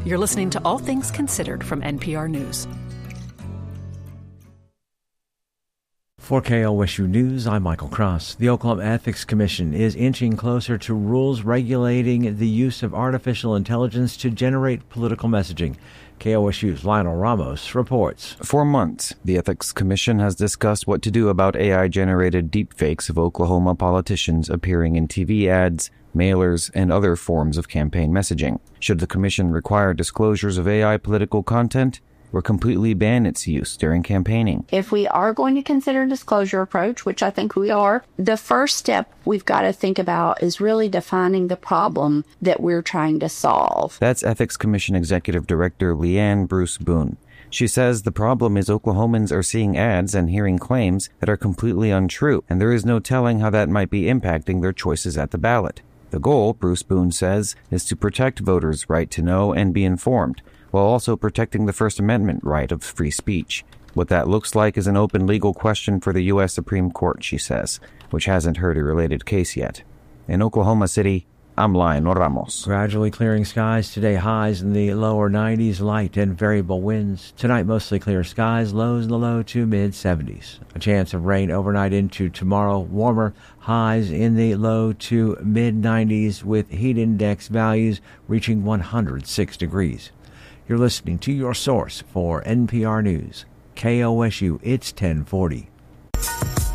You're listening to All Things Considered from NPR News. For KOSU News, I'm Michael Cross. The Oklahoma Ethics Commission is inching closer to rules regulating the use of artificial intelligence to generate political messaging. KOSU's Lionel Ramos reports. For months, the Ethics Commission has discussed what to do about AI-generated deepfakes of Oklahoma politicians appearing in TV ads, mailers, and other forms of campaign messaging. Should the commission require disclosures of AI political content, or completely ban its use during campaigning? If we are going to consider a disclosure approach, which I think we are, the first step we've got to think about is really defining the problem that we're trying to solve. That's Ethics Commission Executive Director Leanne Bruce Boone. She says the problem is Oklahomans are seeing ads and hearing claims that are completely untrue, and there is no telling how that might be impacting their choices at the ballot. The goal, Bruce Boone says, is to protect voters' right to know and be informed, while also protecting the First Amendment right of free speech. What that looks like is an open legal question for the U.S. Supreme Court, she says, which hasn't heard a related case yet. In Oklahoma City, I'm Lionel Ramos. Gradually clearing skies today, highs in the lower 90s, light and variable winds. Tonight, mostly clear skies, lows in the low to mid-70s. A chance of rain overnight into tomorrow, warmer highs in the low to mid-90s with heat index values reaching 106 degrees. You're listening to your source for NPR News. KOSU, it's 1040.